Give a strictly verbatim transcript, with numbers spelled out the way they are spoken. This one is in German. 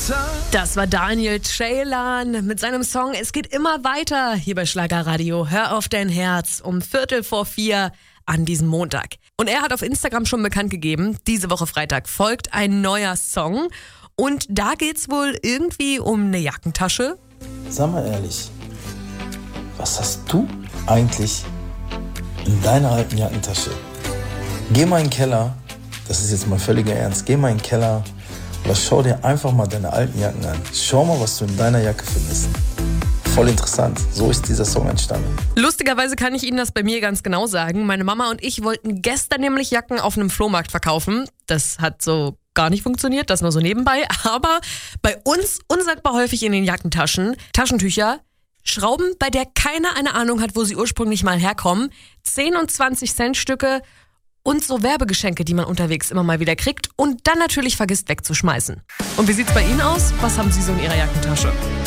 Das war Daniel Ceylan mit seinem Song Es geht immer weiter hier bei Schlagerradio. Hör auf dein Herz um Viertel vor vier an diesem Montag. Und er hat auf Instagram schon bekannt gegeben, diese Woche Freitag folgt ein neuer Song. Und da geht's wohl irgendwie um eine Jackentasche. Sag mal ehrlich, was hast du eigentlich in deiner alten Jackentasche? Geh mal in den Keller, das ist jetzt mal völliger Ernst, geh mal in den Keller oder schau dir einfach mal deine alten Jacken an. Schau mal, was du in deiner Jacke findest. Voll interessant, so ist dieser Song entstanden. Lustigerweise kann ich Ihnen das bei mir ganz genau sagen. Meine Mama und ich wollten gestern nämlich Jacken auf einem Flohmarkt verkaufen. Das hat so gar nicht funktioniert, das nur so nebenbei. Aber bei uns unsagbar häufig in den Jackentaschen Taschentücher, Schrauben, bei der keiner eine Ahnung hat, wo sie ursprünglich mal herkommen, zehn und zwanzig Cent Stücke und so Werbegeschenke, die man unterwegs immer mal wieder kriegt und dann natürlich vergisst wegzuschmeißen. Und wie sieht's bei Ihnen aus? Was haben Sie so in Ihrer Jackentasche?